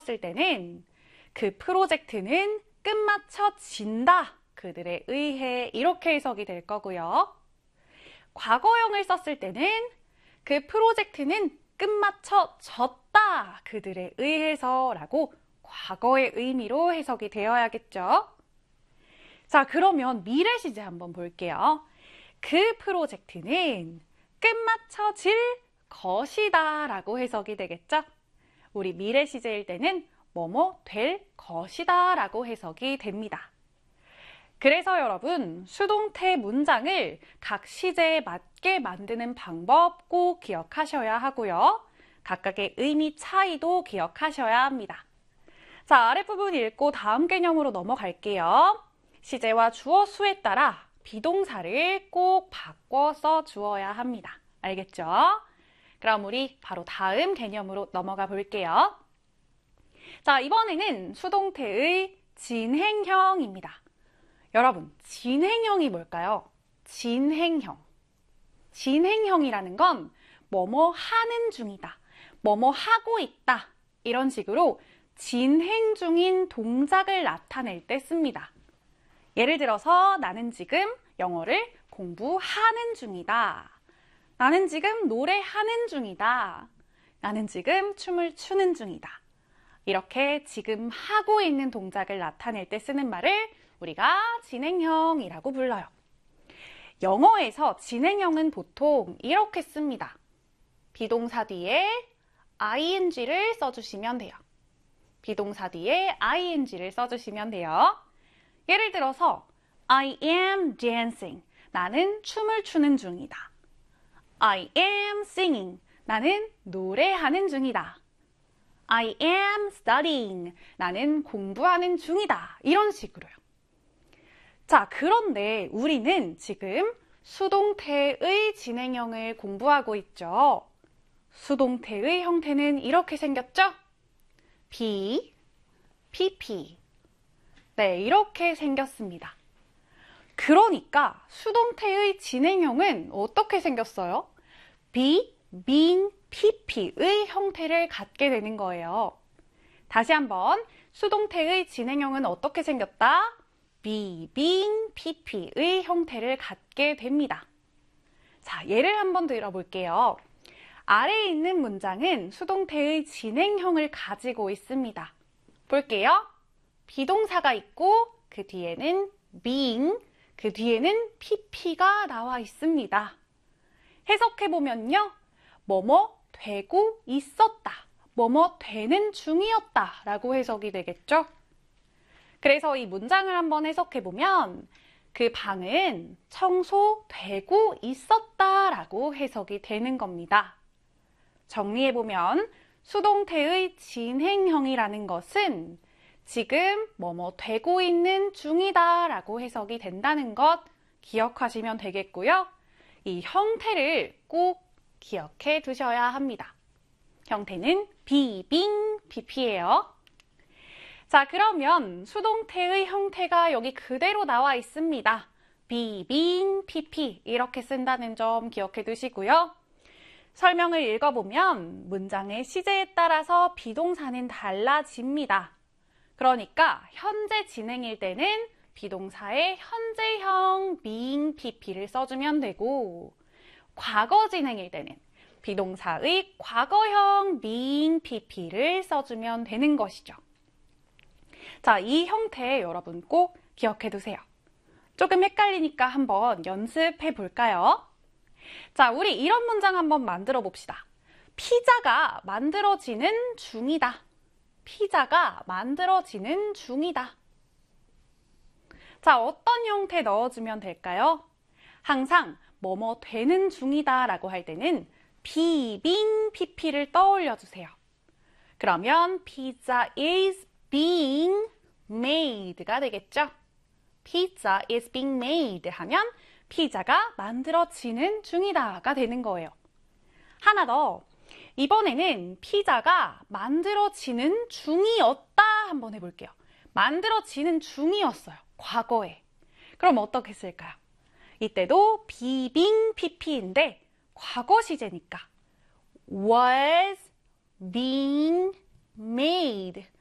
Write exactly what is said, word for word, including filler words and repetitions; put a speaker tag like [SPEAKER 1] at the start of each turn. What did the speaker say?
[SPEAKER 1] 쓸 때는 그 프로젝트는 끝마쳐진다. 그들에 의해 이렇게 해석이 될 거고요. 과거형을 썼을 때는 그 프로젝트는 끝마쳐졌다. 그들에 의해서 라고 과거의 의미로 해석이 되어야겠죠. 자, 그러면 미래 시제 한번 볼게요. 그 프로젝트는 끝마쳐질 것이다 라고 해석이 되겠죠. 우리 미래 시제일 때는 뭐뭐 될 것이다 라고 해석이 됩니다. 그래서 여러분, 수동태 문장을 각 시제에 맞게 만드는 방법 꼭 기억하셔야 하고요. 각각의 의미 차이도 기억하셔야 합니다. 자, 아랫부분 읽고 다음 개념으로 넘어갈게요. 시제와 주어 수에 따라 비동사를 꼭 바꿔 써 주어야 합니다. 알겠죠? 그럼 우리 바로 다음 개념으로 넘어가 볼게요. 자, 이번에는 수동태의 진행형입니다. 여러분, 진행형이 뭘까요? 진행형. 진행형이라는 건 뭐뭐 하는 중이다, 뭐뭐 하고 있다, 이런 식으로 진행 중인 동작을 나타낼 때 씁니다. 예를 들어서 나는 지금 영어를 공부하는 중이다. 나는 지금 노래하는 중이다. 나는 지금 춤을 추는 중이다. 이렇게 지금 하고 있는 동작을 나타낼 때 쓰는 말을 우리가 진행형이라고 불러요. 영어에서 진행형은 보통 이렇게 씁니다. 비동사 뒤에 아이엔지를 써주시면 돼요. 비동사 뒤에 아이엔지를 써주시면 돼요. 예를 들어서 I am dancing. 나는 춤을 추는 중이다. I am singing. 나는 노래하는 중이다. I am studying. 나는 공부하는 중이다. 이런 식으로요. 자, 그런데 우리는 지금 수동태의 진행형을 공부하고 있죠. 수동태의 형태는 이렇게 생겼죠? be, pp. 네, 이렇게 생겼습니다. 그러니까 수동태의 진행형은 어떻게 생겼어요? be, being, pp의 형태를 갖게 되는 거예요. 다시 한번 수동태의 진행형은 어떻게 생겼다? be, being, pp의 형태를 갖게 됩니다. 자, 예를 한번 들어볼게요. 아래에 있는 문장은 수동태의 진행형을 가지고 있습니다. 볼게요. 비동사가 있고 그 뒤에는 being, 그 뒤에는 pp가 나와 있습니다. 해석해보면요. 뭐뭐 되고 있었다, 뭐뭐 되는 중이었다 라고 해석이 되겠죠. 그래서 이 문장을 한번 해석해보면 그 방은 청소되고 있었다 라고 해석이 되는 겁니다. 정리해보면 수동태의 진행형이라는 것은 지금 뭐뭐 되고 있는 중이다 라고 해석이 된다는 것 기억하시면 되겠고요. 이 형태를 꼭 기억해 두셔야 합니다. 형태는 be, being, pp예요. 자, 그러면 수동태의 형태가 여기 그대로 나와 있습니다. be, being, pp 이렇게 쓴다는 점 기억해 두시고요. 설명을 읽어보면 문장의 시제에 따라서 비동사는 달라집니다. 그러니까 현재 진행일 때는 비동사의 현재형 being, pp를 써주면 되고 과거 진행일 때는 비동사의 과거형 being, pp를 써주면 되는 것이죠. 자, 이 형태 여러분 꼭 기억해 두세요. 조금 헷갈리니까 한번 연습해 볼까요? 자, 우리 이런 문장 한번 만들어 봅시다. 피자가 만들어지는 중이다. 피자가 만들어지는 중이다. 자, 어떤 형태 넣어주면 될까요? 항상 뭐뭐 되는 중이다 라고 할 때는 be, being, pp를 떠올려 주세요. 그러면 pizza is being made가 되겠죠? pizza is being made 하면 피자가 만들어지는 중이다가 되는 거예요. 하나 더, 이번에는 피자가 만들어지는 중이었다 한번 해볼게요. 만들어지는 중이었어요. 과거에. 그럼 어떻게 쓸까요? 이때도 be, being, pp인데 과거 시제니까 was being made,